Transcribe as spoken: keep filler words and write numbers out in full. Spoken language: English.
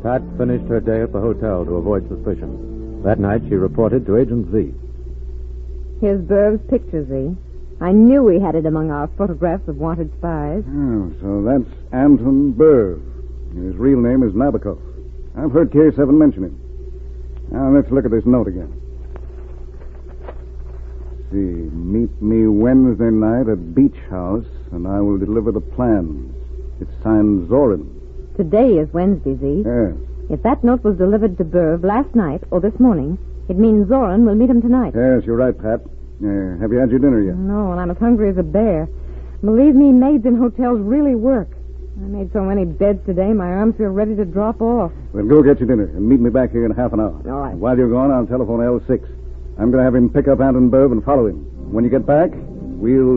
Pat finished her day at the hotel to avoid suspicion. That night, she reported to Agent Z. Here's Burb's picture, Z. I knew we had it among our photographs of wanted spies. Oh, so that's Anton Burv. His real name is Nabokov. I've heard K seven mention him. Now, let's look at this note again. Let's see, meet me Wednesday night at Beach House, and I will deliver the plans. It's signed Zorin. Today is Wednesday, Z. Yes. If that note was delivered to Burv last night or this morning, it means Zorin will meet him tonight. Yes, you're right, Pat. Uh, have you had your dinner yet? No, and I'm as hungry as a bear. Believe me, maids in hotels really work. I made so many beds today, my arms feel ready to drop off. Well, go get your dinner and meet me back here in half an hour. All right. While you're gone, I'll telephone L six. I'm going to have him pick up Anton Burv and follow him. When you get back, we'll